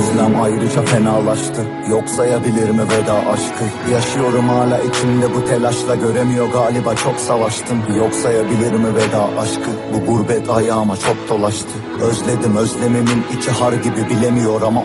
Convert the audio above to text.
özlem ayrıca fenalaştı. Yok sayabilir mi veda aşkı? Yaşıyorum hala içimde bu telaşla, göremiyor galiba çok savaştım. Yok sayabilir mi veda aşkı? Bu gurbet ayağıma çok dolaştı. Özledim özlememin içi har gibi, bilemiyor ama